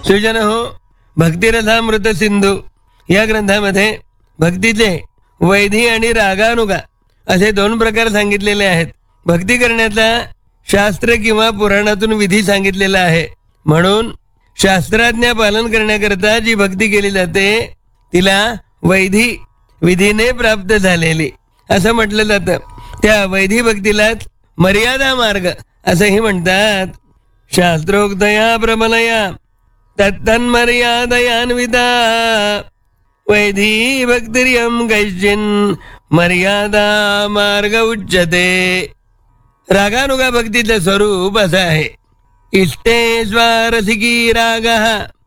सुजन हो, भक्तिरथामृत सिंधू या ग्रंथामध्ये भक्तीचे वैधी आणि रागानुगा असे 2 प्रकार सांगितलेले आहेत. भक्ती करण्याचा शास्त्र किंवा पुराणातून विधी सांगितलेला आहे. म्हणून शास्त्राज्ञा पालन करण्याकरता जी भक्ती केली जाते तिला वैधी विधीने प्राप्त झालेली असं म्हटलं जातं. त्या वैधी भक्तीलाच मर्यादा मार्ग असंही म्हणतात. शास्त्रोक्तया प्रबलया तत्तन्मर्यादयान्विता वैधी भक्तिर्यं कैश्चिन मर्यादा मार्ग उच्यते. रागानुगा भक्तीचं स्वरूप असं आहे. इष्टे स्वारसिकी राग